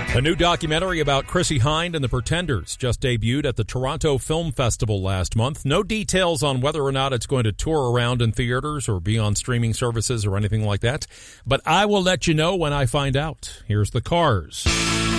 A new documentary about Chrissie Hynde and the Pretenders just debuted at the Toronto Film Festival last month. No details on whether or not it's going to tour around in theaters or be on streaming services or anything like that, but I will let you know when I find out. Here's The Cars.